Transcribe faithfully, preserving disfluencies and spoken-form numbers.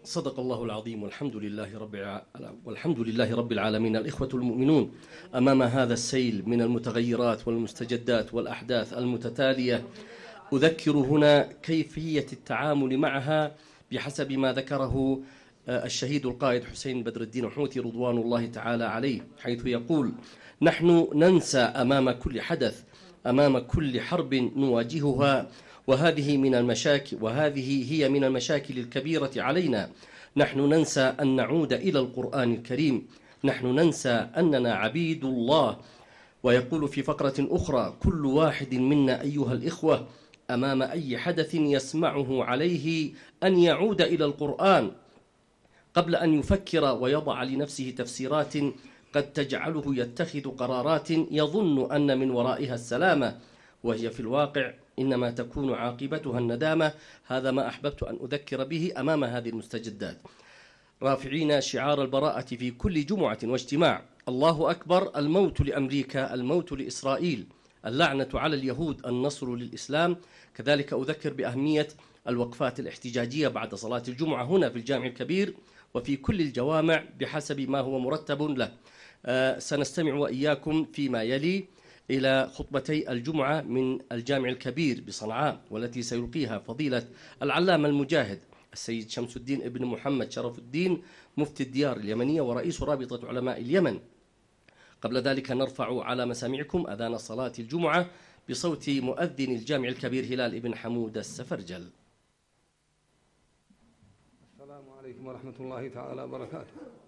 صدق الله العظيم والحمد لله رب الع... والحمد لله رب العالمين. الإخوة المؤمنون، أمام هذا السيل من المتغيرات والمستجدات والأحداث المتتالية، أذكر هنا كيفية التعامل معها بحسب ما ذكره الشهيد القائد حسين بدر الدين الحوثي رضوان الله تعالى عليه، حيث يقول: نحن ننسى أمام كل حدث، أمام كل حرب نواجهها، وهذه من المشاكل وهذه هي من المشاكل الكبيرة علينا. نحن ننسى أن نعود إلى القرآن الكريم، نحن ننسى أننا عبيد الله. ويقول في فقرة أخرى: كل واحد منا أيها الإخوة أمام أي حدث يسمعه عليه أن يعود إلى القرآن قبل أن يفكر ويضع لنفسه تفسيرات قد تجعله يتخذ قرارات يظن أن من ورائها السلامة، وهي في الواقع إنما تكون عاقبتها الندامة. هذا ما أحببت أن أذكر به أمام هذه المستجدات، رافعين شعار البراءة في كل جمعة واجتماع: الله أكبر، الموت لأمريكا، الموت لإسرائيل، اللعنة على اليهود، النصر للإسلام. كذلك أذكر بأهمية الوقفات الاحتجاجية بعد صلاة الجمعة هنا في الجامع الكبير وفي كل الجوامع بحسب ما هو مرتب له. آه سنستمع وإياكم فيما يلي إلى خطبتي الجمعة من الجامع الكبير بصنعاء، والتي سيلقيها فضيلة العلامة المجاهد السيد شمس الدين ابن محمد شرف الدين، مفتي الديار اليمنية ورئيس رابطة علماء اليمن. قبل ذلك نرفع على مسامعكم أذان صلاة الجمعة بصوت مؤذن الجامع الكبير هلال ابن حمود السفرجل. السلام عليكم ورحمة الله تعالى وبركاته.